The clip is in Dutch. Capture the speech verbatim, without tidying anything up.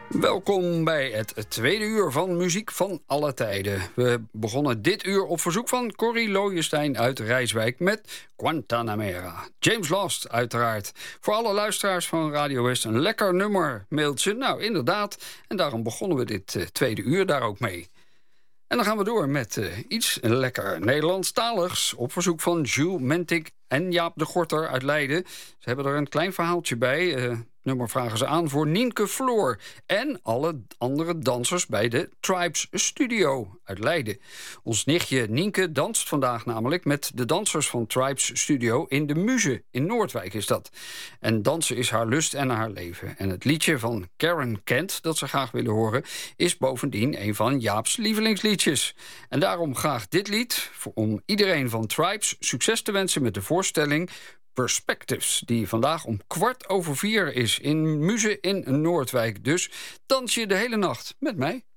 Welkom bij het tweede uur van Muziek van alle tijden. We begonnen dit uur op verzoek van Corrie Looijenstein uit Rijswijk met Guantanamera. James Last, uiteraard. Voor alle luisteraars van Radio West een lekker nummer, mailt ze. Nou, inderdaad. En daarom begonnen we dit uh, tweede uur daar ook mee. En dan gaan we door met uh, iets lekker Nederlandstaligs op verzoek van Jules Mentik en Jaap de Gorter uit Leiden. Ze hebben er een klein verhaaltje bij. Uh, nummer vragen ze aan voor Nienke Floor en alle andere dansers bij de Tribes Studio uit Leiden. Ons nichtje Nienke danst vandaag namelijk met de dansers van Tribes Studio in de Muze. In Noordwijk is dat. En dansen is haar lust en haar leven. En het liedje van Karen Kent dat ze graag willen horen is bovendien een van Jaap's lievelingsliedjes. En daarom graag dit lied om iedereen van Tribes succes te wensen met de voorstelling Perspectives, die vandaag om kwart over vier is in Muze in Noordwijk. Dus dans je de hele nacht met mij.